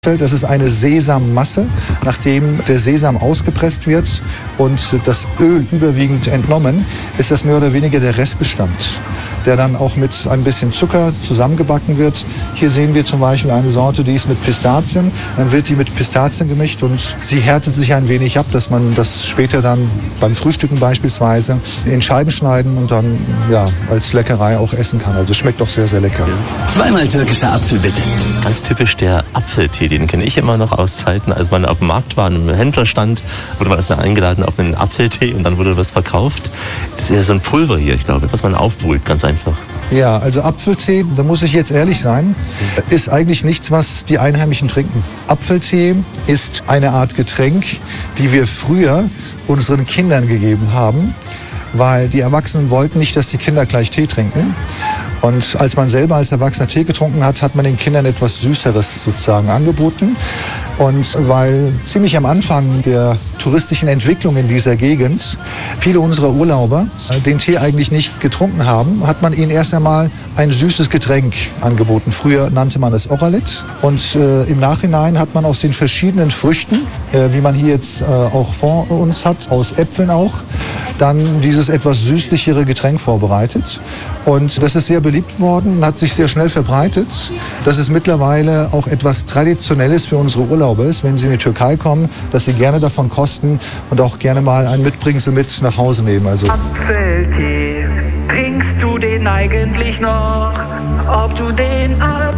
Das ist eine Sesammasse, nachdem der Sesam ausgepresst wird und das Öl überwiegend entnommen, ist das mehr oder weniger der Restbestand, der dann auch mit ein bisschen Zucker zusammengebacken wird. Hier sehen wir zum Beispiel eine Sorte, die ist mit Pistazien. Dann wird die mit Pistazien gemischt und sie härtet sich ein wenig ab, dass man das später dann beim Frühstücken beispielsweise in Scheiben schneiden und dann als Leckerei auch essen kann. Also schmeckt auch sehr, sehr lecker. Zweimal türkischer Apfel, bitte. Ganz typisch der Apfeltee, den kenne ich immer noch aus Zeiten, als man auf dem Markt war, in einem Händlerstand, wurde man erstmal eingeladen auf einen Apfeltee und dann wurde was verkauft. Das ist ja so ein Pulver hier, ich glaube, was man aufbrüht, ganz einfach. Ja, also Apfeltee, da muss ich jetzt ehrlich sein, ist eigentlich nichts, was die Einheimischen trinken. Apfeltee ist eine Art Getränk, die wir früher unseren Kindern gegeben haben, weil die Erwachsenen wollten nicht, dass die Kinder gleich Tee trinken. Und als man selber als Erwachsener Tee getrunken hat, hat man den Kindern etwas Süßeres sozusagen angeboten. Und weil ziemlich am Anfang der touristischen Entwicklung in dieser Gegend viele unserer Urlauber den Tee eigentlich nicht getrunken haben, hat man ihnen erst einmal ein süßes Getränk angeboten. Früher nannte man es Oralit. Und im Nachhinein hat man aus den verschiedenen Früchten, wie man hier jetzt auch vor uns hat, aus Äpfeln auch, dann dieses etwas süßlichere Getränk vorbereitet. Und das ist sehr beliebt worden und hat sich sehr schnell verbreitet. Das ist mittlerweile auch etwas Traditionelles für unsere Urlauber ist, wenn sie in die Türkei kommen, dass sie gerne davon kosten und auch gerne mal ein Mitbringsel mit nach Hause nehmen. Also Apfeltee, trinkst du den eigentlich noch? Ob du den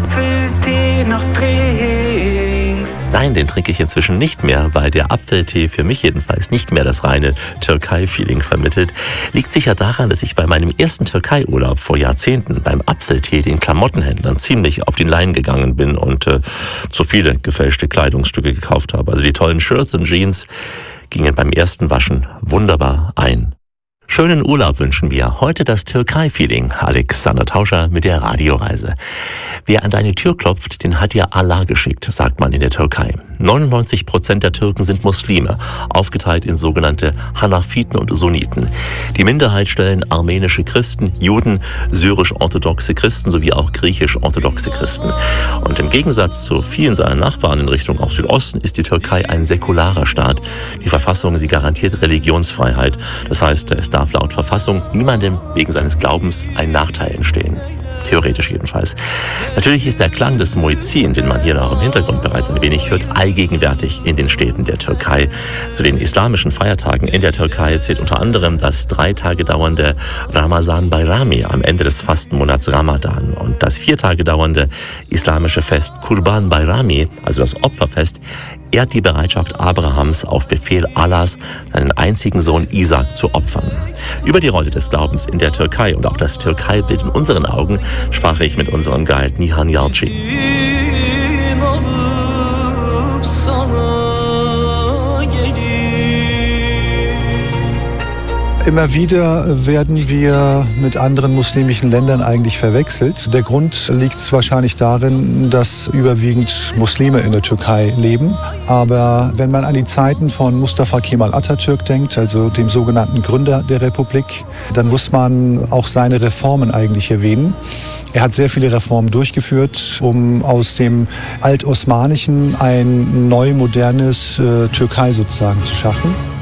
Apfeltee noch trinkst? Nein, den trinke ich inzwischen nicht mehr, weil der Apfeltee für mich jedenfalls nicht mehr das reine Türkei-Feeling vermittelt. Liegt sicher daran, dass ich bei meinem ersten Türkei-Urlaub vor Jahrzehnten beim Apfeltee den Klamottenhändlern ziemlich auf den Leim gegangen bin und zu viele gefälschte Kleidungsstücke gekauft habe. Also die tollen Shirts und Jeans gingen beim ersten Waschen wunderbar ein. Schönen Urlaub wünschen wir. Heute das Türkei-Feeling. Alexander Tauscher mit der Radioreise. Wer an deine Tür klopft, den hat dir Allah geschickt, sagt man in der Türkei. 99% der Türken sind Muslime, aufgeteilt in sogenannte Hanafiten und Sunniten. Die Minderheit stellen armenische Christen, Juden, syrisch-orthodoxe Christen sowie auch griechisch-orthodoxe Christen. Und im Gegensatz zu vielen seiner Nachbarn in Richtung auch Südosten ist die Türkei ein säkularer Staat. Die Verfassung, sie garantiert Religionsfreiheit. Das heißt, es darf laut Verfassung niemandem wegen seines Glaubens ein Nachteil entstehen. Theoretisch jedenfalls. Natürlich ist der Klang des Muezzin, den man hier noch im Hintergrund bereits ein wenig hört, allgegenwärtig in den Städten der Türkei. Zu den islamischen Feiertagen in der Türkei zählt unter anderem das 3 Tage dauernde Ramazan Bayrami am Ende des Fastenmonats Ramadan und das 4 Tage dauernde islamische Fest Kurban Bayrami, also das Opferfest, ehrt die Bereitschaft Abrahams, auf Befehl Allahs seinen einzigen Sohn Isaac zu opfern. Über die Rolle des Glaubens in der Türkei und auch das Türkei-Bild in unseren Augen sprach ich mit unserem Guide Nihan Yalçın. Immer wieder werden wir mit anderen muslimischen Ländern eigentlich verwechselt. Der Grund liegt wahrscheinlich darin, dass überwiegend Muslime in der Türkei leben. Aber wenn man an die Zeiten von Mustafa Kemal Atatürk denkt, also dem sogenannten Gründer der Republik, dann muss man auch seine Reformen eigentlich erwähnen. Er hat sehr viele Reformen durchgeführt, um aus dem Altosmanischen ein neu modernes Türkei sozusagen zu schaffen.